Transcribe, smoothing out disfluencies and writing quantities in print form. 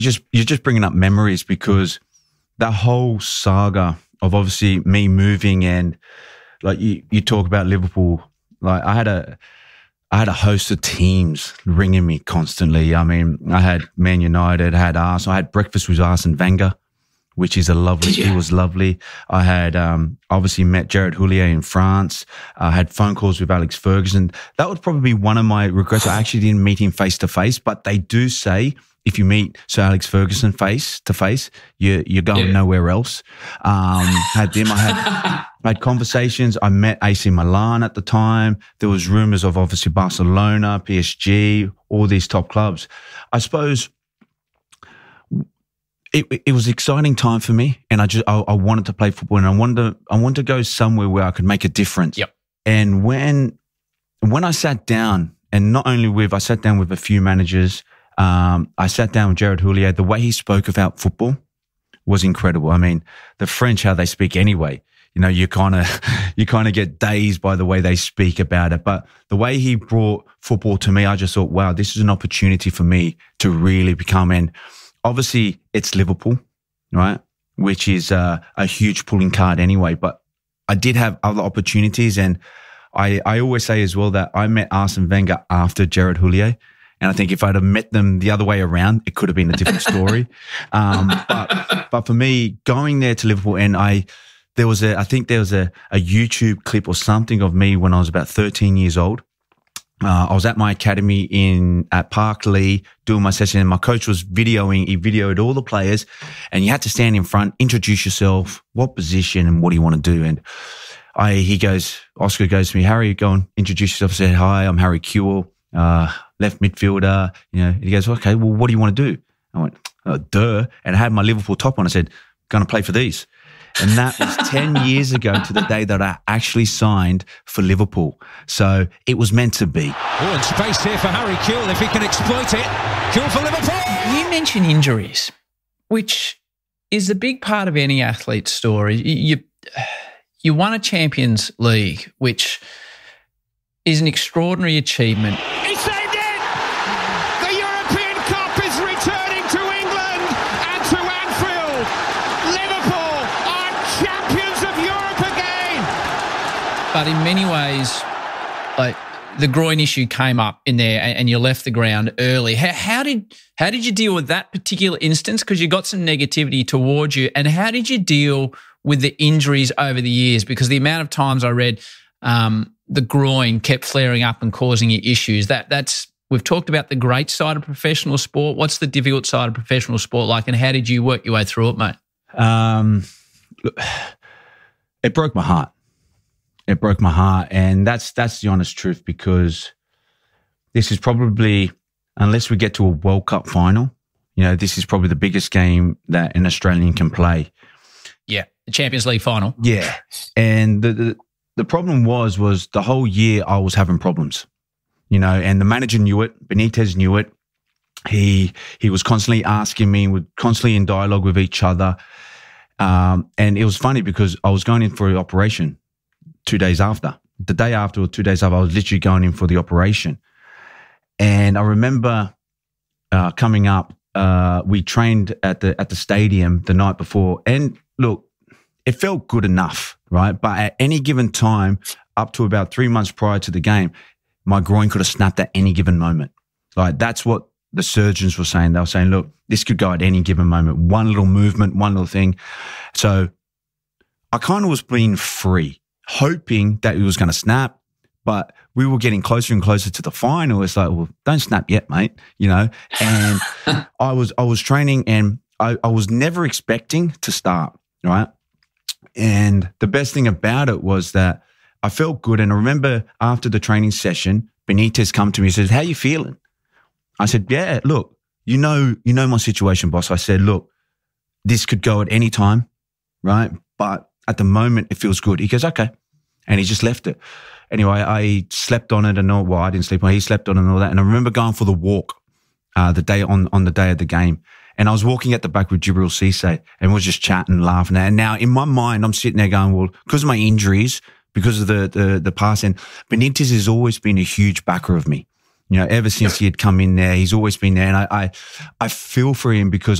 you're just bringing up memories, because that whole saga of obviously me moving, and like you talk about Liverpool, like I had a host of teams ringing me constantly. I mean, I had Man United, I had Arsenal, I had breakfast with Arsene Wenger, which is he was lovely. I had obviously met Gerard Houllier in France. I had phone calls with Alex Ferguson. That would probably be one of my regrets. I actually didn't meet him face to face, but they do say if you meet Sir Alex Ferguson face to face, you're going nowhere else. Had them. I had conversations. I met AC Milan at the time. There was rumours of obviously Barcelona, PSG, all these top clubs. I suppose it was an exciting time for me, and I wanted to play football, and I wanted to go somewhere where I could make a difference. Yep. And when I sat down, and not only I sat down with a few managers. I sat down with Gerard Houllier. The way he spoke about football was incredible. I mean, the French, how they speak anyway, you know, you kind of get dazed by the way they speak about it. But the way he brought football to me, I just thought, wow, this is an opportunity for me to really become. And obviously, it's Liverpool, right? Which is a huge pulling card anyway. But I did have other opportunities, and I always say as well that I met Arsene Wenger after Gerard Houllier. And I think if I'd have met them the other way around, it could have been a different story. But for me, going there to Liverpool, and I think there was a YouTube clip or something of me when I was about 13 years old. I was at my academy at Parkley doing my session, and my coach was videoing. He videoed all the players, and you had to stand in front, introduce yourself, what position, and what do you want to do. And Oscar goes to me, Harry, go and introduce yourself. I said, hi, I'm Harry Kewell. Left midfielder, you know. He goes, okay, well, what do you want to do? I went, duh. And I had my Liverpool top on. I said, going to play for these. And that was 10 years ago to the day that I actually signed for Liverpool. So it was meant to be. Oh, and space here for Harry Kewell if he can exploit it. Kewell for Liverpool. You mentioned injuries, which is a big part of any athlete's story. You won a Champions League, which is an extraordinary achievement. He saved it! The European Cup is returning to England and to Anfield. Liverpool are champions of Europe again. But in many ways, like the groin issue came up in there, and you left the ground early. How did you deal with that particular instance? Because you got some negativity towards you, and how did you deal with the injuries over the years? Because the amount of times I read the groin kept flaring up and causing you issues. We've talked about the great side of professional sport. What's the difficult side of professional sport like, and how did you work your way through it, mate? Look, it broke my heart. It broke my heart, and that's the honest truth, because this is probably, unless we get to a World Cup final, you know, this is probably the biggest game that an Australian can play. Yeah, the Champions League final. Yeah, and the problem was the whole year I was having problems, you know, and the manager knew it. Benitez knew it. He was constantly asking me, we're constantly in dialogue with each other. And it was funny because I was going in for an operation 2 days after. The day after or 2 days after, I was literally going in for the operation. And I remember coming up, we trained at the stadium the night before. And look, it felt good enough, right? But at any given time, up to about 3 months prior to the game, my groin could have snapped at any given moment. Like, that's what the surgeons were saying. They were saying, look, this could go at any given moment. One little movement, one little thing. So I kind of was being free, hoping that it was going to snap. But we were getting closer and closer to the final. It's like, well, don't snap yet, mate, you know. And I was training, and I was never expecting to start, right? And the best thing about it was that I felt good. And I remember after the training session, Benitez come to me and said, how you feeling? I said, yeah, look, you know my situation, boss. I said, look, this could go at any time, right? But at the moment, it feels good. He goes, okay. And he just left it. Anyway, I slept on it and all. Well, I didn't sleep on it. He slept on it and all that. And I remember going for the walk the day on the day of the game. And I was walking at the back with Djibril Cissé, and we were just chatting, laughing. And now in my mind, I'm sitting there going, well, because of my injuries, because of the past, and Benitez has always been a huge backer of me. You know, ever since he had come in there, he's always been there. And I feel for him because